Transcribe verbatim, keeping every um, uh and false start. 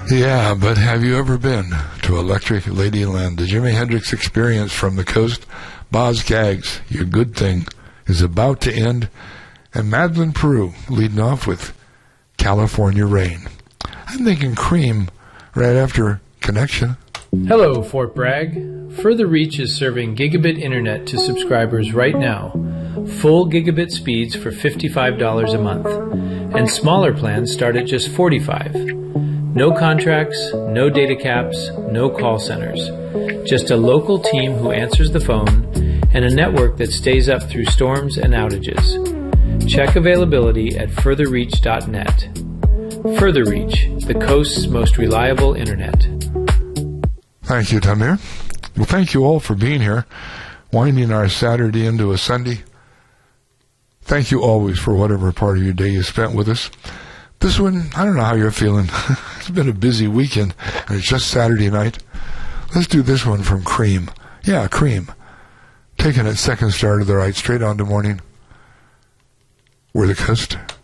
Yeah, but have you ever been to Electric Ladyland? The Jimi Hendrix Experience from the coast. Boz Scaggs, Your Good Thing, is about to end. And Madeline Peru leading off with California Rain. I'm thinking Cream right after Connection. Hello, Fort Bragg. Further Reach is serving gigabit internet to subscribers right now. Full gigabit speeds for fifty-five dollars a month. And smaller plans start at just forty-five dollars. No contracts, no data caps, no call centers. Just a local team who answers the phone and a network that stays up through storms and outages. Check availability at further reach dot net. Further Reach, the coast's most reliable internet. Thank you, Tamir. Well, thank you all for being here, winding our Saturday into a Sunday. Thank you always for whatever part of your day you spent with us. This one, I don't know how you're feeling. It's been a busy weekend, and it's just Saturday night. Let's do this one from Cream. Yeah, Cream. Taking it second star to the right, straight on to morning. We're the coast.